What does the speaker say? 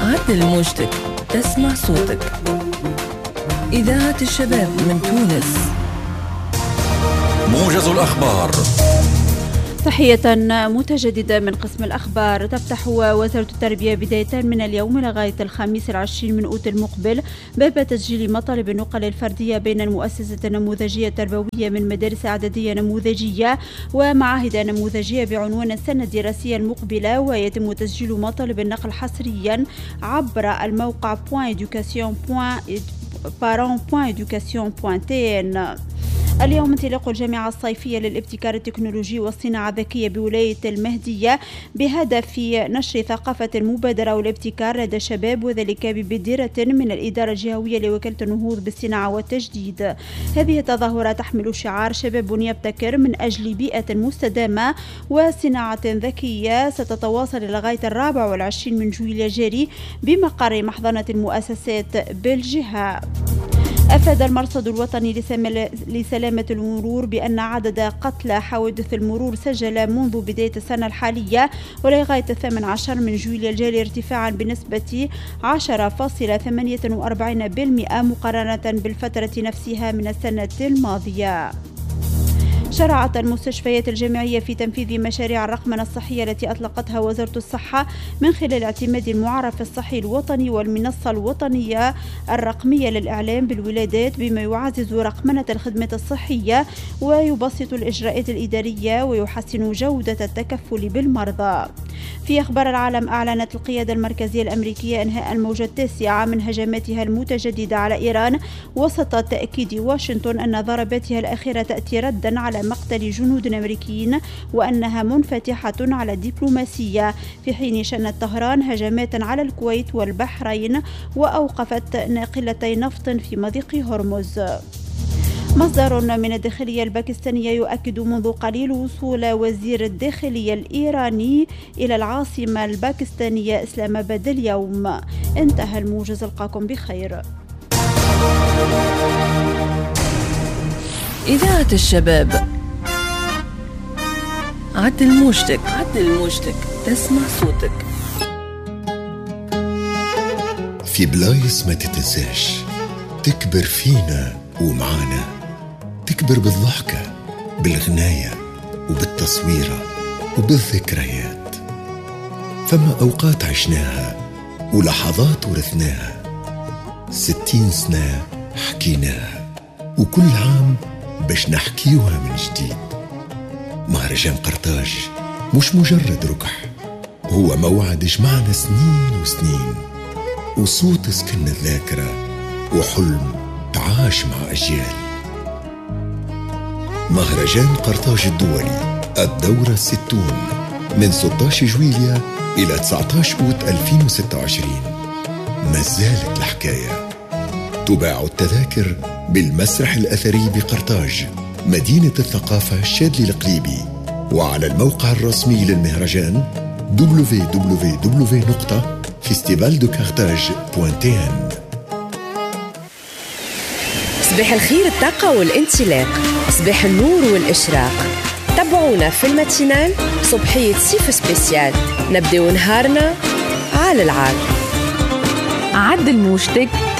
عدل موجتك، تسمع صوتك. إذاعة الشباب من تونس. موجز الأخبار. تحية متجددة من قسم الأخبار. تفتح وزارة التربية بداية من اليوم لغاية 25 من أوت المقبل باب تسجيل مطالب النقل الفردية بين المؤسسة النموذجية التربوية من مدارس إعدادية نموذجية ومعاهد نموذجية بعنوان السنة الدراسية المقبلة، ويتم تسجيل مطالب النقل حصريا عبر الموقع .education.parents.education.tn. اليوم انطلاق الجامعة الصيفية للابتكار التكنولوجي والصناعة الذكية بولاية المهدية بهدف نشر ثقافة المبادرة والابتكار لدى الشباب، وذلك ببديرة من الإدارة الجهوية لوكالة النهوض بالصناعة والتجديد. هذه التظاهرة تحمل شعار شباب يبتكر من أجل بيئة مستدامة وصناعة ذكية، ستتواصل لغاية 24 من جويلية الجاري بمقر محضنة المؤسسات بالجهة. أفاد المرصد الوطني لسلامة المرور بأن عدد قتلى حوادث المرور سجل منذ بداية السنة الحالية ولغاية 18 من جويلية الجاري ارتفاعا بنسبة 10.48% مقارنة بالفترة نفسها من السنة الماضية. شرعت المستشفيات الجامعية في تنفيذ مشاريع الرقمنة الصحية التي أطلقتها وزارة الصحة من خلال اعتماد المعرف الصحي الوطني والمنصة الوطنية الرقمية للإعلام بالولادات، بما يعزز رقمنة الخدمة الصحية ويبسط الإجراءات الإدارية ويحسن جودة التكفل بالمرضى. في أخبار العالم، أعلنت القيادة المركزية الأمريكية إنهاء الموجة التاسعة من هجماتها المتجددة على إيران، وسط تأكيد واشنطن أن ضرباتها الأخيرة تأتي ردا على مقتل جنود أمريكيين وأنها منفتحة على الدبلوماسية، في حين شنت طهران هجمات على الكويت والبحرين وأوقفت ناقلتي نفط في مضيق هرمز. مصدر من الداخلية الباكستانية يؤكد منذ قليل وصول وزير الداخلية الإيراني إلى العاصمة الباكستانية إسلام آباد اليوم. انتهى الموجز، ألقاكم بخير. إذاعة الشباب. عدل موجتك، تسمع صوتك. في بلايص ما تتنساش تكبر فينا ومعانا، تكبر بالضحكة بالغناية وبالتصويرة وبالذكريات. فما أوقات عشناها ولحظات ورثناها، 60 سنة حكيناها، وكل عام باش نحكيوها من جديد. مهرجان قرطاج مش مجرد ركح، هو موعد جمعنا سنين وسنين، وصوت سكن الذاكرة وحلم تعاش مع أجيال. مهرجان قرطاج الدولي الدورة 60 من 16 جويلية إلى 19 أوت 2026. ما زالت الحكاية. تباع التذاكر بالمسرح الأثري بقرطاج مدينة الثقافة الشاذلي القليبي، وعلى الموقع الرسمي للمهرجان www.festivaldecarthage.tn. صباح الخير، الطاقة والانطلاق، صباح النور والإشراق. تابعونا في الماتينال صبحية صيف سبيسيال، نبدأ نهارنا على العال. عدل موجتك.